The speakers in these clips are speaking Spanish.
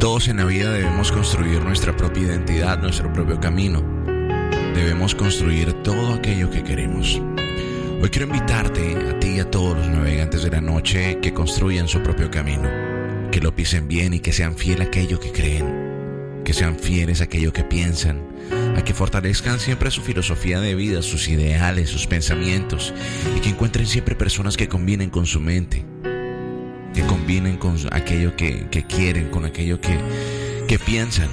Todos en la vida debemos construir nuestra propia identidad, nuestro propio camino. Debemos construir todo aquello que queremos. Hoy quiero invitarte a ti y a todos los navegantes de la noche que construyan su propio camino, que lo pisen bien y que sean fieles a aquello que creen, que sean fieles a aquello que piensan, a que fortalezcan siempre su filosofía de vida, sus ideales, sus pensamientos, y que encuentren siempre personas que combinen con su mente, que combinen con aquello que quieren, con aquello que piensan.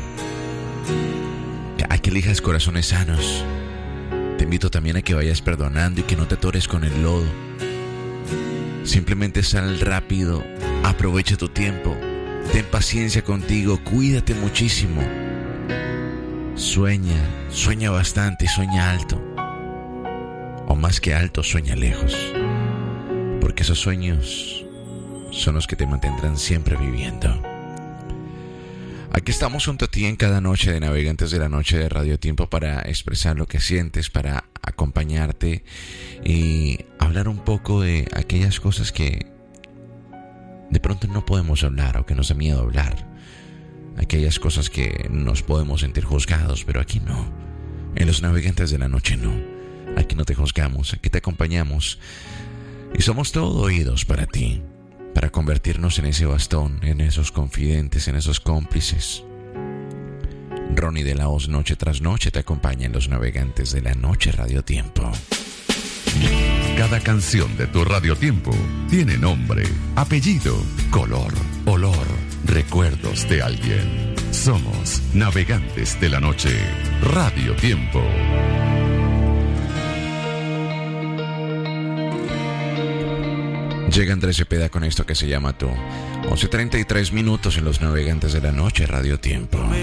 A que elijas corazones sanos. Te invito también a que vayas perdonando y que no te atores con el lodo. Simplemente sal rápido, aprovecha tu tiempo, ten paciencia contigo, cuídate muchísimo. Sueña bastante y sueña alto. O más que alto, sueña lejos. Porque esos sueños son los que te mantendrán siempre viviendo. Aquí estamos junto a ti en cada noche de Navegantes de la Noche de Radio Tiempo para expresar lo que sientes, para acompañarte y hablar un poco de aquellas cosas que de pronto no podemos hablar o que nos da miedo hablar. Aquellas cosas que nos podemos sentir juzgados, pero aquí no. En los Navegantes de la Noche no. Aquí no te juzgamos, aquí te acompañamos y somos todo oídos para ti, para convertirnos en ese bastón, en esos confidentes, en esos cómplices. Ronnie de la Hoz noche tras noche te acompaña en los Navegantes de la Noche Radio Tiempo. Cada canción de tu Radio Tiempo tiene nombre, apellido, color, olor, recuerdos de alguien. Somos Navegantes de la Noche Radio Tiempo. Llega Andrés Cepeda con esto que se llama Tú. 11:33 minutos en los Navegantes de la Noche Radio Tiempo. Me